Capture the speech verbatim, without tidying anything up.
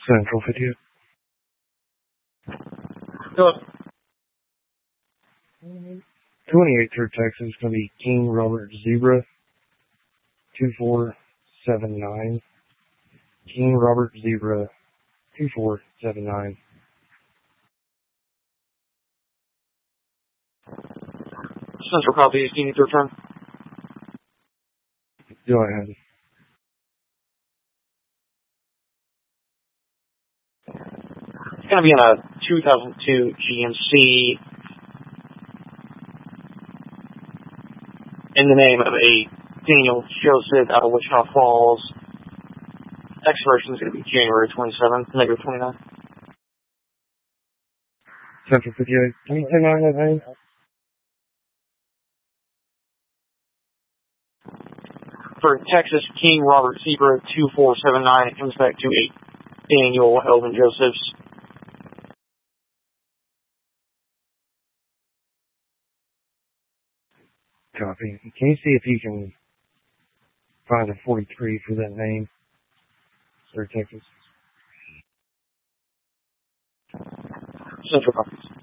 Central fifty-eight. Go. twenty-eight through Texas is going to be King Robert Zebra two four seven nine. King Robert Zebra two four seven nine. Central copy. Do you need to return? Go ahead. It's going to be in a two thousand two G M C in the name of a Daniel Joseph out of Wichita Falls. Expiration is going to be January twenty-seventh, negative twenty-nine. Central fifty-eight. Can you say nine that name? For Texas, King Robert Zebra two four seven nine. It comes back to a Daniel Elvin Josephs. Copy. Can you see if you can find a forty-three for that name? Sir, Texas. Central copies.